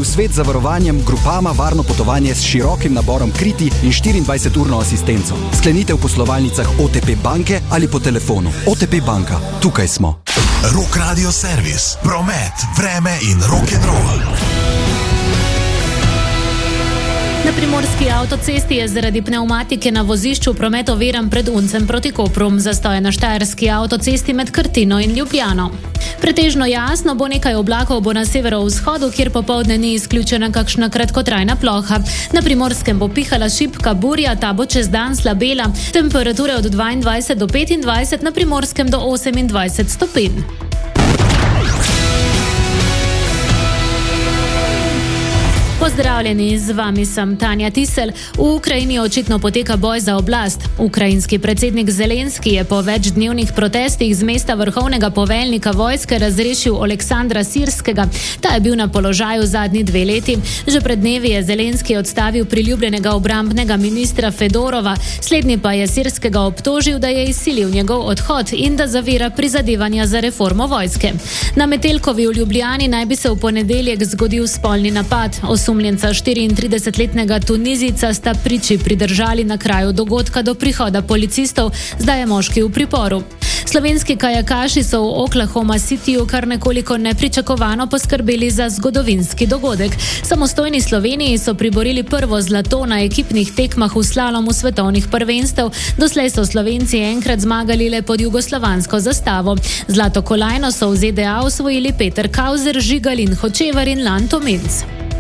v svet z zavarovanjem Groupama varno potovanje s širokim naborom kriti in 24-urno asistenco. Sklenite v poslovalnicah OTP banke ali po telefonu. OTP banka, tukaj smo. Rock Radio Servis, promet, vreme in rock'n'roll. Na primorski avtocesti je zaradi pnevmatike na vozišču promet oviran pred Uncem proti Kopru. Zastoj na štajerski avtocesti med Krtino in Ljubljano. Pretežno jasno bo, nekaj oblakov bo na severovzhodu, kjer popoldne ni izključena kakšna kratkotrajna ploha. Na Primorskem bo pihala šibka burja, ta bo čez dan slabela. Temperature od 22 do 25, na Primorskem do 28 stopinj. Pozdravljeni, z vami sem Tanja Tisel. V Ukrajini očitno poteka boj za oblast. Ukrajinski predsednik Zelenski je po večdnevnih protestih z mesta vrhovnega poveljnika vojske razrešil Oleksandra Sirskega. Ta je bil na položaju zadnji 2 leti. Že pred dnevi je Zelenski odstavil priljubljenega obrambnega ministra Fedorova. Slednji pa je Sirskega obtožil, da je izsilil njegov odhod in da zavira prizadevanja za reformo vojske. Na Metelkovi v Ljubljani naj bi se v ponedeljek zgodil spolni napad. Osumljenca 34-letnega Tunizijca sta priči pridržali na kraju dogodka do prihoda policistov, zdaj je moški v priporu. Slovenski kajakaši so v Oklahoma Cityju kar nekoliko nepričakovano poskrbeli za zgodovinski dogodek. Samostojni Sloveniji so priborili prvo zlato na ekipnih tekmah v slalomu svetovnih prvenstev. Doslej so Slovenci enkrat zmagali le pod jugoslovansko zastavo. Zlato kolajno so v ZDA osvojili Peter Kauzer, Žigalin Hočevar in Lanto Minc.